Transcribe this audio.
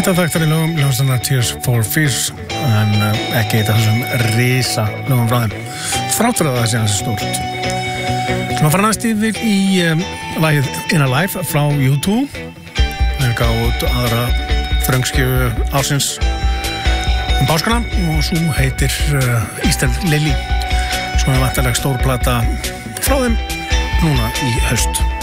Eitt af þekktari lögum hljómsveitarinnar Tears for Fears en ekki eitt af þessum risa lögum frá þeim þrátt fyrir að það sé hans stórt. Svona fara næst yfir í lagið In a Life frá U2. Þeir gáðu út aðra þröngskjöfu ársins páskana og svo heitir Easter Lily. Svona vantarleg stór plata frá þeim núna í haust.